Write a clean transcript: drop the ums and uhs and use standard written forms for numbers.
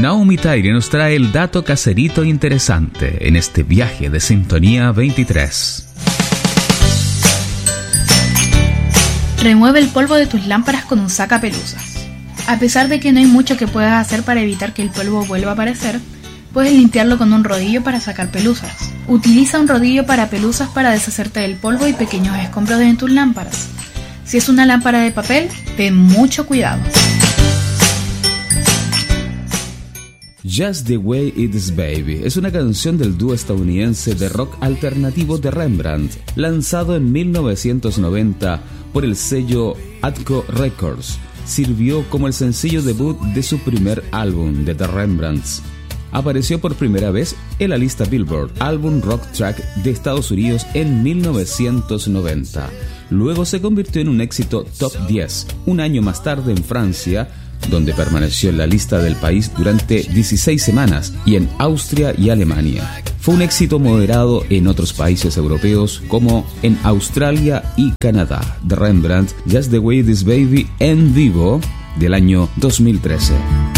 Naomi Tyree nos trae el dato caserito interesante en este viaje de Sintonía 23. Remueve el polvo de tus lámparas con un sacapelusas. A pesar de que no hay mucho que puedas hacer para evitar que el polvo vuelva a aparecer, puedes limpiarlo con un rodillo para sacar pelusas. Utiliza un rodillo para pelusas para deshacerte del polvo y pequeños escombros de tus lámparas. Si es una lámpara de papel, ten mucho cuidado. Just the Way It Is Baby es una canción del dúo estadounidense de rock alternativo The Rembrandt, lanzado en 1990 por el sello Atco Records. Sirvió como el sencillo debut de su primer álbum, The Rembrandts. Apareció por primera vez en la lista Billboard Album Rock Track de Estados Unidos en 1990. Luego se convirtió en un éxito top 10, un año más tarde en Francia, donde permaneció en la lista del país durante 16 semanas, y en Austria y Alemania. Fue un éxito moderado en otros países europeos como en Australia y Canadá. The Rembrandt, Just the Way This Baby en vivo del año 2013.